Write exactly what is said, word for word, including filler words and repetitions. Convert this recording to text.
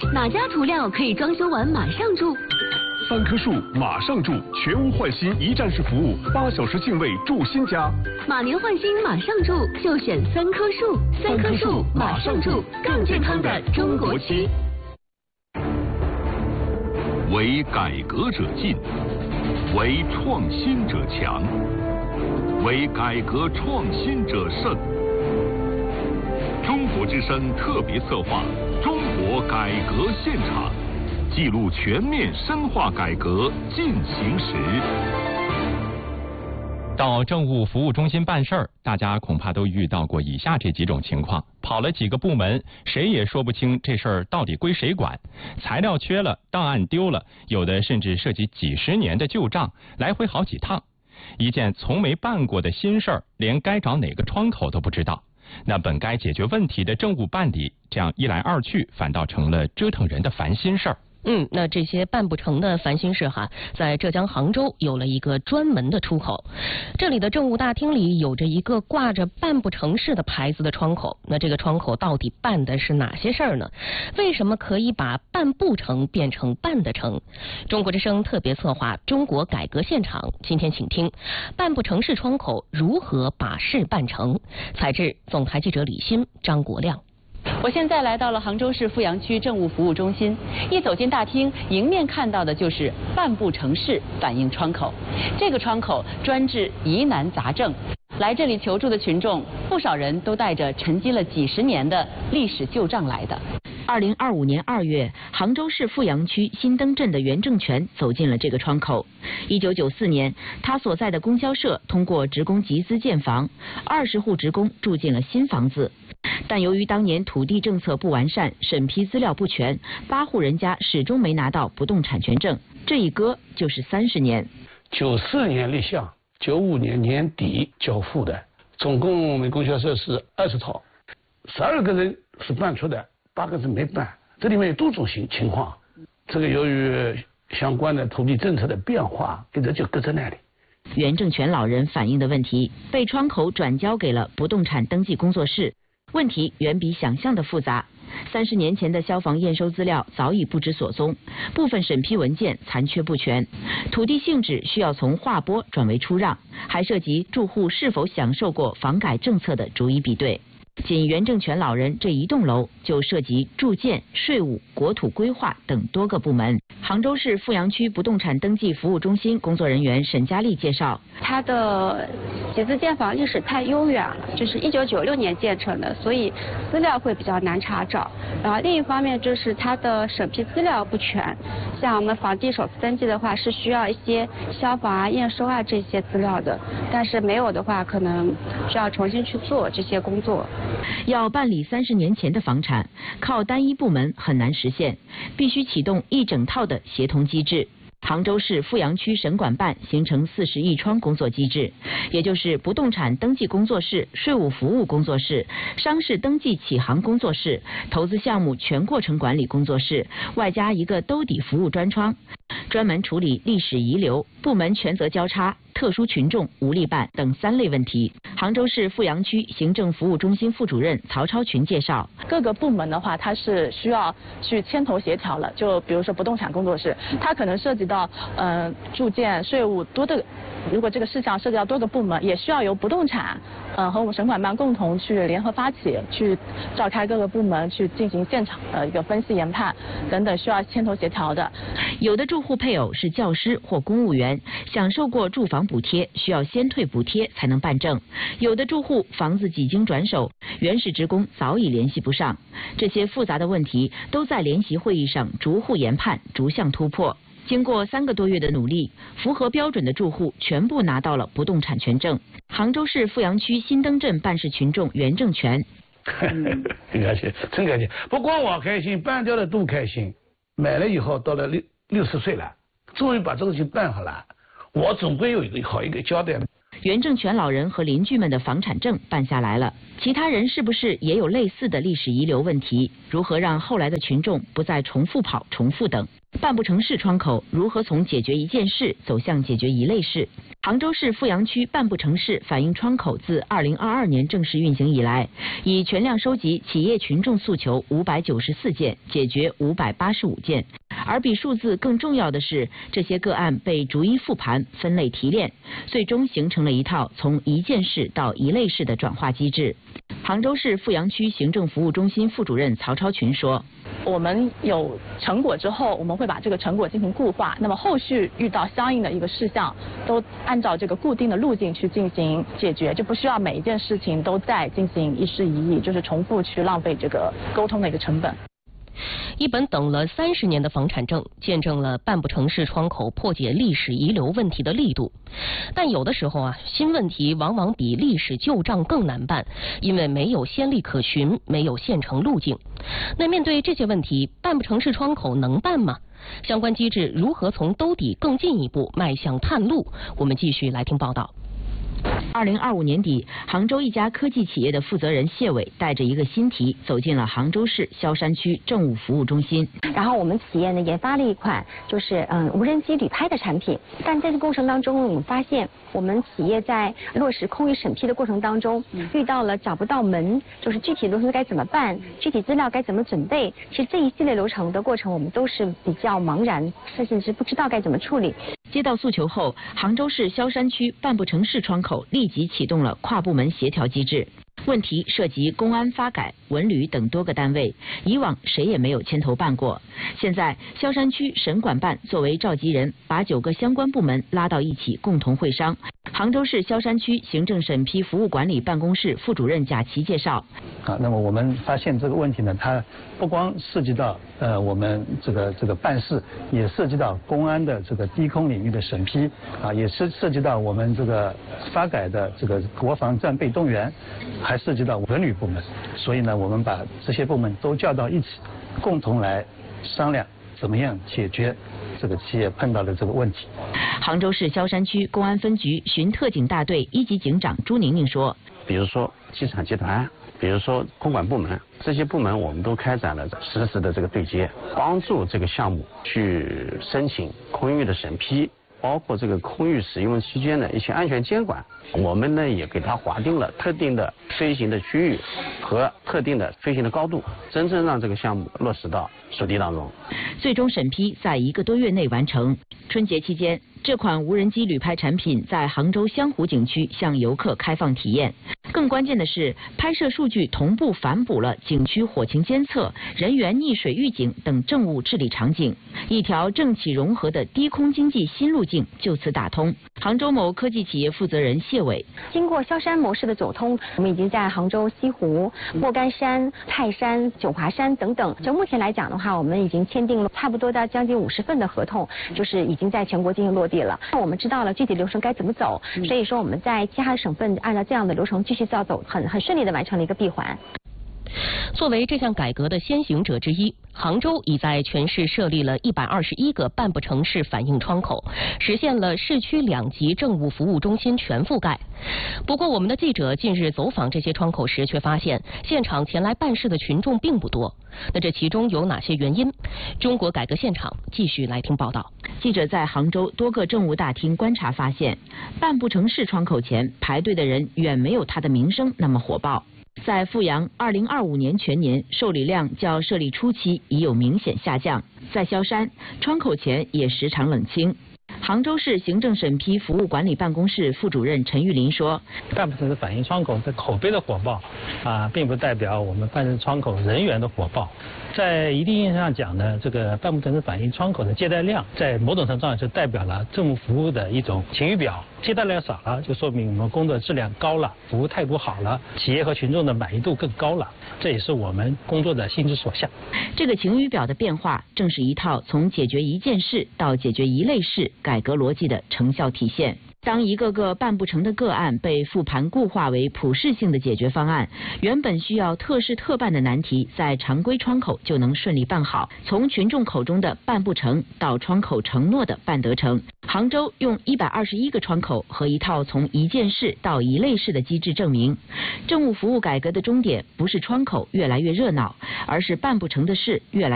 哪家涂料可以装修完马上住？ 三棵树马上住，全屋换新一站式服务，八小时净位住新家。 马年换新马上住，就选三棵树。三棵树马上住，更健康的中国区。 为改革者进，为创新者强，为改革创新者胜。中国之声特别策划《中国改革现场》，记录全面深化改革进行时。 到政务服务中心办事儿，大家恐怕都遇到过以下这几种情况：跑了几个部门，谁也说不清这事儿到底归谁管；材料缺了，档案丢了，有的甚至涉及几十年的旧账，来回好几趟。一件从没办过的新事儿，连该找哪个窗口都不知道。那本该解决问题的政务办理，这样一来二去，反倒成了折腾人的烦心事儿。 嗯，那这些办不成的烦心事哈，在浙江杭州有了一个专门的出口。这里的政务大厅里有着一个挂着办不成事的牌子的窗口。那这个窗口到底办的是哪些事儿呢？为什么可以把办不成变成办得成？中国之声特别策划《中国改革现场》，今天请听办不成事窗口如何把事办成。采制总台记者李欣、张国亮。 我现在来到了杭州市富阳区政务服务中心，一走进大厅，迎面看到的就是办不成事反映窗口。这个窗口专治疑难杂症，来这里求助的群众，不少人都带着沉积了几十年的历史旧账来的。 二零二五年二月，杭州市富阳区新登镇的袁正全走进了这个窗口。一九九四年，他所在的供销社通过职工集资建房，二十户职工住进了新房子。但由于当年土地政策不完善，审批资料不全，八户人家始终没拿到不动产权证，这一搁就是三十年。 九四年立项，九五年年底交付的，总共我们供销社是二十套，十二个人是办出的，八个人没办，这里面有多种情情况。这个由于相关的土地政策的变化，一直就搁在那里。 袁正全老人反映的问题被窗口转交给了不动产登记工作室。问题远比想象的复杂。三十年前的消防验收资料早已不知所踪，部分审批文件残缺不全，土地性质需要从划拨转为出让，还涉及住户是否享受过房改政策的逐一比对。仅袁正全老人这一栋楼就涉及住建、税务、国土规划等多个部门。杭州市富阳区不动产登记服务中心工作人员沈佳丽介绍， 它的集资建房历史太悠远了，就是一九九六年建成的，所以资料会比较难查找。然后另一方面就是它的审批资料不全，像我们房地首次登记的话是需要一些消防啊、验收啊这些资料的，但是没有的话可能需要重新去做这些工作。 要办理三十年前的房产，靠单一部门很难实现，必须启动一整套的协同机制。杭州市富阳区省管办形成四十亿窗工作机制，也就是不动产登记工作室、税务服务工作室、商事登记起航工作室、投资项目全过程管理工作室，外加一个兜底服务专窗，专门处理历史遗留、部门权责交叉、特殊群众无力办等三类问题。杭州市富阳区行政服务中心副主任曹超群介绍， 各个部门的话，它是需要去牵头协调了。就比如说不动产工作室，它可能涉及到呃住建、税务多的，如果这个事项涉及到多个部门，也需要由不动产呃和我们省管办共同去联合发起，去召开各个部门去进行现场的一个分析研判等等，需要牵头协调的。 有的住户配偶是教师或公务员，享受过住房补贴，需要先退补贴才能办证。有的住户房子几经转手，原始职工早已联系不上，这些复杂的问题都在联席会议上逐户研判，逐项突破。经过三个多月的努力，符合标准的住户全部拿到了不动产权证。杭州市富阳区新登镇办事群众袁正全， 很开心，真开心。不光我开心，办掉的都开心。买了以后到了六六十岁了，终于把这个事情办好了，我总归有一个好一个交代。 袁正全老人和邻居们的房产证办下来了，其他人是不是也有类似的历史遗留问题？如何让后来的群众不再重复跑、重复等？办不成事窗口如何从解决一件事走向解决一类事？杭州市富阳区办不成事反映窗口自二零二二年正式运行以来，已全量收集企业群众诉求五百九十四件，解决五百八十五件。而比数字更重要的是，这些个案被逐一复盘、分类提炼，最终形成了一套从一件事到一类事的转化机制。杭州市富阳区行政服务中心副主任曹超群说， 我们有成果之后，我们会把这个成果进行固化，那么后续遇到相应的一个事项，都按照这个固定的路径去进行解决，就不需要每一件事情都再进行一事一议，就是重复去浪费这个沟通的一个成本。 一本等了三十年的房产证，见证了办不成事窗口破解历史遗留问题的力度。但有的时候啊，新问题往往比历史旧账更难办，因为没有先例可循，没有现成路径。那面对这些问题，办不成事窗口能办吗？相关机制如何从兜底更进一步迈向探路？我们继续来听报道。 二零二五年底，杭州一家科技企业的负责人谢伟带着一个新题走进了杭州市萧山区政务服务中心。 然后我们企业呢研发了一款就是嗯无人机旅拍的产品，但在这个过程当中，我们发现我们企业在落实空域审批的过程当中，遇到了找不到门，就是具体流程该怎么办，具体资料该怎么准备。其实这一系列流程的过程，我们都是比较茫然，甚至是不知道该怎么处理。 接到诉求后，杭州市萧山区办不成事窗口立即启动了跨部门协调机制。问题涉及公安、发改、文旅等多个单位，以往谁也没有牵头办过。现在萧山区省管办作为召集人，把九个相关部门拉到一起共同会商。杭州市萧山区行政审批服务管理办公室副主任贾琦介绍， 啊，那么我们发现这个问题呢，它不光涉及到呃我们这个这个办事，也涉及到公安的这个低空领域的审批，啊，也是涉及到我们这个发改的这个国防战备动员，还涉及到文旅部门。所以呢，我们把这些部门都叫到一起，共同来商量怎么样解决这个企业碰到的这个问题。 杭州市萧山区公安分局巡特警大队一级警长朱宁宁说， 比如说机场集团，比如说空管部门，这些部门我们都开展了实时的这个对接，帮助这个项目去申请空域的审批，包括这个空域使用期间的一些安全监管，我们呢也给它划定了特定的飞行的区域和特定的飞行的高度，真正让这个项目落实到实地当中。 最终审批在一个多月内完成。春节期间，这款无人机旅拍产品在杭州湘湖景区向游客开放体验。更关键的是，拍摄数据同步反哺了景区火情监测、人员溺水预警等政务治理场景，一条政企融合的低空经济新路径就此打通。杭州某科技企业负责人谢伟， 经过萧山模式的走通，我们已经在杭州西湖、莫干山、泰山、九华山等等，就目前来讲的话，我们已经签订了差不多到将近五十份的合同，就是已经在全国进行落地了。我们知道了具体流程该怎么走，所以说我们在其他的省份按照这样的流程继续照走，很很顺利的完成了一个闭环。 作为这项改革的先行者之一，杭州已在全市设立了一百二十一个办不成事反映窗口，实现了市区两级政务服务中心全覆盖。不过，我们的记者近日走访这些窗口时，却发现现场前来办事的群众并不多。那这其中有哪些原因？中国改革现场继续来听报道。 记者在杭州多个政务大厅观察发现，办不成事窗口前排队的人远没有他的名声那么火爆。在富阳，二零二五年全年受理量较设立初期已有明显下降。在萧山，窗口前也时常冷清。杭州市行政审批服务管理办公室副主任陈玉林说， 办不成事反映窗口的口碑的火爆啊，并不代表我们办事窗口人员的火爆。在一定意义上讲呢，这个办不成事反映窗口的接待量，在某种程度上就代表了政务服务的一种晴雨表。接待量少了，就说明我们工作质量高了，服务态度好了，企业和群众的满意度更高了，这也是我们工作的心之所向。 这个晴雨表的变化，正是一套从解决一件事到解决一类事改革逻辑的成效体现。 当一个个办不成的个案被复盘固化为普适性的解决方案，原本需要特事特办的难题，在常规窗口就能顺利办好。从群众口中的办不成，到窗口承诺的办得成。杭州用一百二十一个窗口和一套从一件事到一类事的机制证明，政务服务改革的终点不是窗口越来越热闹，而是办不成的事越来